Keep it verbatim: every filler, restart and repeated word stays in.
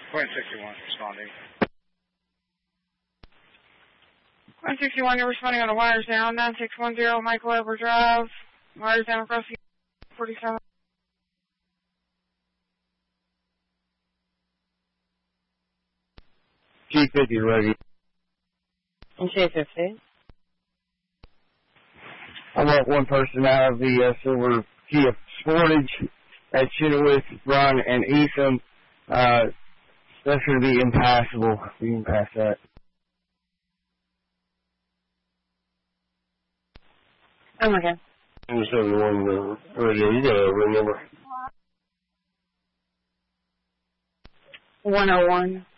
Point sixty-one, responding. one sixty-one, you're responding on the wires down, nine six one zero Michael Edward Drive, wires down across the forty-seven. G fifty ready. G fifty. I want one person out of the uh, Silver Kia Sportage at Chenoweth, Run, and Eastham. Uh, that's going to be impassable. You can pass that. Oh, okay. I'm seventy-one, uh, ready. You got a ring number? one oh one.